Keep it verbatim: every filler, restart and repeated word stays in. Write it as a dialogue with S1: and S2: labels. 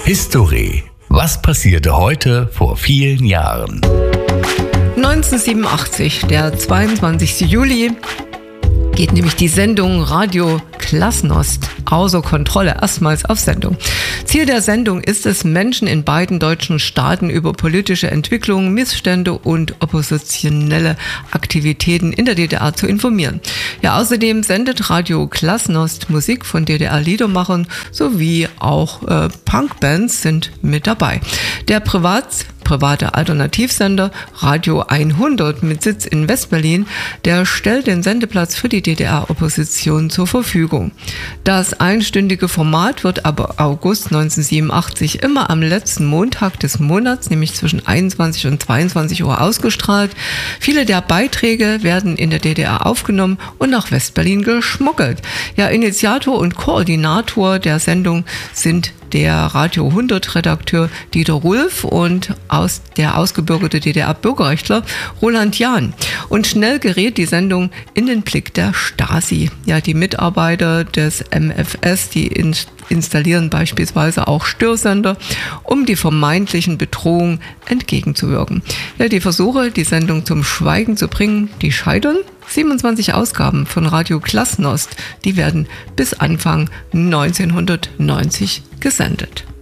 S1: History. Was passierte heute vor vielen Jahren?
S2: neunzehnhundertsiebenundachtzig, der zweiundzwanzigsten Juli, geht nämlich die Sendung Radio Glasnost außer Kontrolle erstmals auf Sendung. Ziel der Sendung ist es, Menschen in beiden deutschen Staaten über politische Entwicklungen, Missstände und oppositionelle Aktivitäten in der D D R zu informieren. Ja, außerdem sendet Radio Glasnost Musik von D D R-Liedermachern sowie auch äh, Punkbands sind mit dabei. Der Privat private Alternativsender Radio hundert mit Sitz in Westberlin, der stellt den Sendeplatz für die D D R-Opposition zur Verfügung. Das einstündige Format wird ab August neunzehnhundertsiebenundachtzig immer am letzten Montag des Monats, nämlich zwischen einundzwanzig und zweiundzwanzig Uhr ausgestrahlt. Viele der Beiträge werden in der D D R aufgenommen und nach Westberlin geschmuggelt. Ja, Initiator und Koordinator der Sendung sind der Radio hundert Redakteur Dieter Rulf und aus der ausgebürgerte D D R-Bürgerrechtler Roland Jahn. Und schnell gerät die Sendung in den Blick der Stasi. Ja, die Mitarbeiter des M F S, die in, installieren beispielsweise auch Störsender, um die vermeintlichen Bedrohungen entgegenzuwirken. Ja, die Versuche, die Sendung zum Schweigen zu bringen, die scheitern. siebenundzwanzig Ausgaben von Radio Glasnost, die werden bis Anfang neunzehnhundertneunzig gesendet.